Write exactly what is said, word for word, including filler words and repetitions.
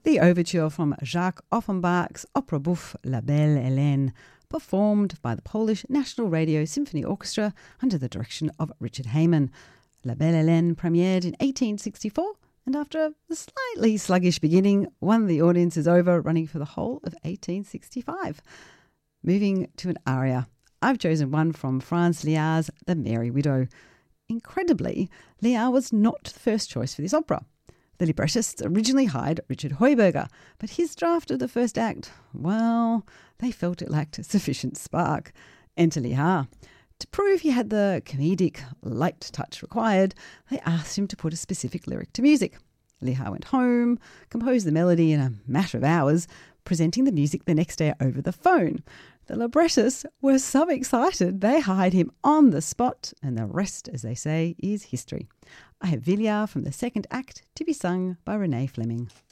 the overture from Jacques Offenbach's opera bouffe La Belle Hélène, performed by the Polish National Radio Symphony Orchestra under the direction of Richard Hayman. La Belle Hélène premiered in eighteen sixty-four and after a slightly sluggish beginning won the audiences over, running for the whole of eighteen sixty-five. Moving to an aria, I've chosen one from Franz Liszt's The Merry Widow. Incredibly, Liszt was not the first choice for this opera. The librettists originally hired Richard Heuberger, but his draft of the first act, well, they felt it lacked sufficient spark. Enter Liszt. To prove he had the comedic, light touch required, they asked him to put a specific lyric to music. Liszt went home, composed the melody in a matter of hours, presenting the music the next day over the phone. The librettists were so excited they hired him on the spot, and the rest, as they say, is history. I have Villiers from the second act to be sung by Renee Fleming.